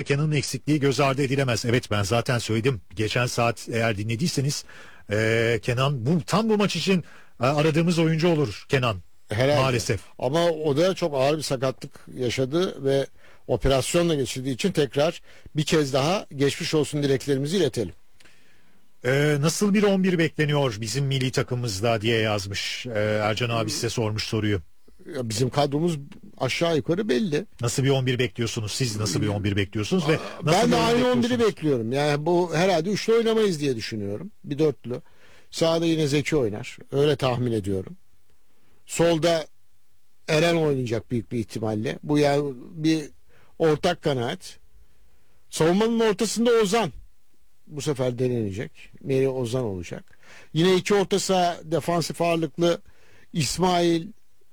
Kenan'ın eksikliği göz ardı edilemez. Evet, ben zaten söyledim. Geçen saat eğer dinlediyseniz Kenan tam bu maç için aradığımız oyuncu olur Kenan. Herhalde. Maalesef. Ama o da çok ağır bir sakatlık yaşadı ve operasyonla geçirdiği için tekrar bir kez daha geçmiş olsun dileklerimizi iletelim. Nasıl bir 11 bekleniyor bizim milli takımımızda diye yazmış. Ercan abi size sormuş soruyu. Bizim kadromuz aşağı yukarı belli. Nasıl bir 11 bekliyorsunuz? Siz nasıl bir 11 bekliyorsunuz? Ve nasıl Ben de bir aynı 11'i bekliyorsunuz? bekliyorum. Yani bu herhalde üçlü oynamayız diye düşünüyorum. Bir dörtlü. Sağda yine Zeki oynar. Öyle tahmin ediyorum. Solda Eren oynayacak büyük bir ihtimalle. Bu yani bir ortak kanaat. Savunmanın ortasında Ozan bu sefer denenecek. Merih Ozan olacak. Yine iki orta saha defansif ağırlıklı İsmail,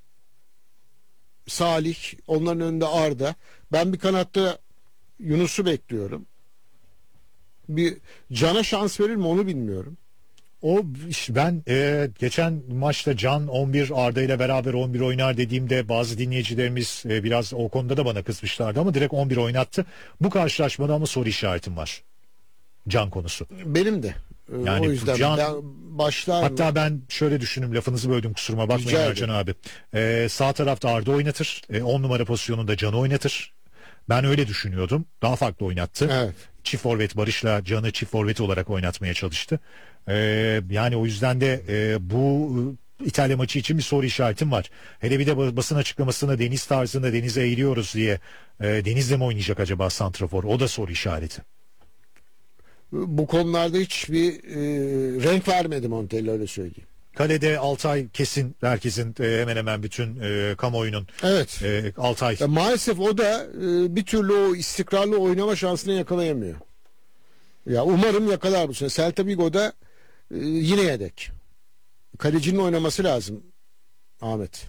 Salih, onların önünde Arda. Ben bir kanatta Yunus'u bekliyorum. Bir Can'a şans verir mi onu bilmiyorum. Ben geçen maçta Can 11 Arda ile beraber 11 oynar dediğimde bazı dinleyicilerimiz biraz o konuda da bana kızmışlardı ama direkt 11 oynattı. Bu karşılaşmada ama soru işaretim var. Can konusu. Benim de. Yani o yüzden Can, başlar hatta mı? ben şöyle düşündüm, lafınızı böldüm kusuruma bakmayın Rica Ercan abi. Sağ tarafta Arda oynatır. 10 numara pozisyonunda Can'ı oynatır. Ben öyle düşünüyordum. Daha farklı oynattı. Evet. Çift forvet Barış'la Can'ı çift forvet olarak oynatmaya çalıştı. Yani o yüzden de bu İtalya maçı için bir soru işaretim var. Hele bir de basın açıklamasında deniz tarzında denize eğiliyoruz diye Deniz'le mi oynayacak acaba santrafor? O da soru işareti. Bu konularda hiçbir renk vermedi Montella, öyle söyleyeyim. Kalede Altay kesin, herkesin hemen hemen bütün kamuoyunun Evet. Altay. Maalesef o da bir türlü o istikrarlı oynama şansını yakalayamıyor. Ya umarım yakalar bu sene. Celta Vigo da yine yedek. Kalecinin oynaması lazım Ahmet.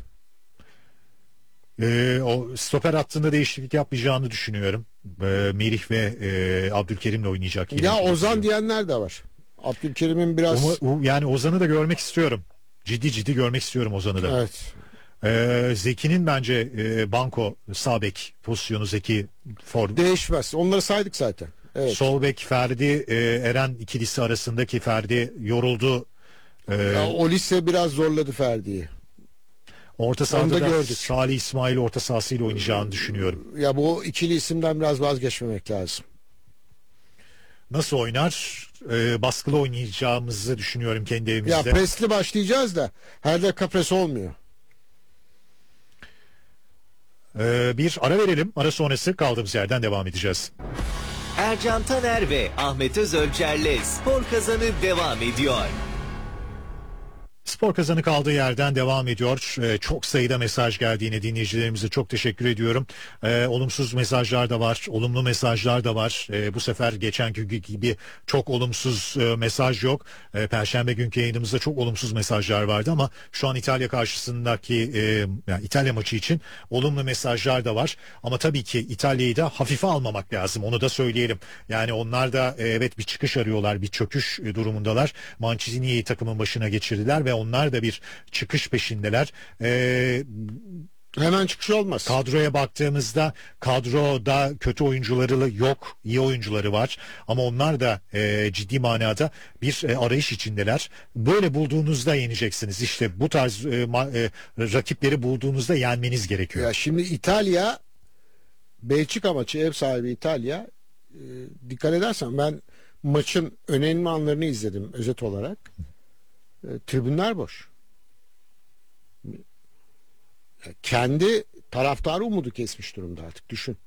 O stoper hattında değişiklik yapmayacağını düşünüyorum. Merih ve Abdülkerim'le oynayacak. Yine Ya Ozan diyenler de var. Abdülkerim'in biraz... Yani Ozan'ı da görmek istiyorum. Ciddi görmek istiyorum Ozan'ı da. Evet. Zeki'nin bence banko sağ bek pozisyonu Zeki form. Değişmez. Onları saydık zaten. Evet. Sol bek Ferdi Eren ikilisi arasındaki Ferdi yoruldu. O lise biraz zorladı Ferdi'yi. Orta sahada da gördük. Salih İsmail orta sahasıyla oynayacağını düşünüyorum. Ya bu ikili isimden biraz vazgeçmemek lazım. Nasıl oynar? Baskılı oynayacağımızı düşünüyorum kendi evimizde. Ya presli başlayacağız da her dakika pres olmuyor. Bir ara verelim. Ara sonrası kaldığımız yerden devam edeceğiz. Ercan Taner ve Ahmet Özölçer'le Spor Kazanı devam ediyor. Spor Kazanı kaldığı yerden devam ediyor. Çok sayıda mesaj geldiğine dinleyicilerimize çok teşekkür ediyorum. Olumsuz mesajlar da var, olumlu mesajlar da var. Bu sefer geçenki gibi çok olumsuz mesaj yok. Perşembe günkü yayınımızda çok olumsuz mesajlar vardı ama şu an İtalya karşısındaki yani İtalya maçı için olumlu mesajlar da var. Ama tabii ki İtalya'yı da hafife almamak lazım. Onu da söyleyelim. Yani onlar da evet bir çıkış arıyorlar, bir çöküş durumundalar. Mancini'yi takımın başına geçirdiler ve onlar da bir çıkış peşindeler. Hemen çıkış olmaz. Kadroya baktığımızda kadroda kötü oyuncuları yok, iyi oyuncuları var ama onlar da ciddi manada bir arayış içindeler. Böyle bulduğunuzda yeneceksiniz. İşte bu tarz rakipleri bulduğunuzda yenmeniz gerekiyor. Ya şimdi İtalya, Belçika maçı, ev sahibi İtalya, dikkat edersen ben maçın önemli anlarını izledim özet olarak. Tribünler boş. Kendi taraftarı umudu kesmiş durumda artık, düşün.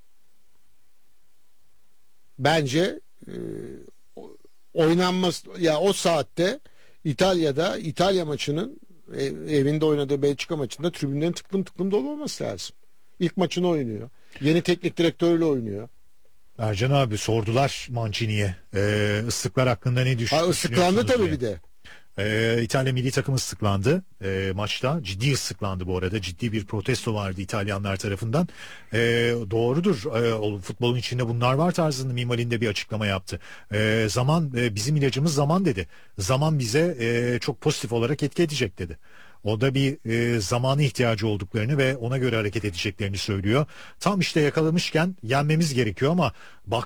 Bence oynanmaz ya o saatte İtalya'da İtalya maçının evinde oynadığı Belçika maçında tribünlerin tıklım tıklım dolu olması lazım. İlk maçını oynuyor. Yeni teknik direktörüyle oynuyor. Ercan abi sordular Mancini'ye. Islıklar hakkında ne düşünüyorsunuz? Islıklandı tabii bir de. İtalya milli takımı ıslıklandı maçta. Ciddi ıslıklandı bu arada. Ciddi bir protesto vardı İtalyanlar tarafından. Doğrudur. Futbolun içinde bunlar var tarzında mimarinde bir açıklama yaptı. Zaman bizim ilacımız zaman dedi. Zaman bize çok pozitif olarak etki edecek dedi. O da bir zamanı ihtiyacı olduklarını ve ona göre hareket edeceklerini söylüyor. Tam işte yakalamışken yenmemiz gerekiyor ama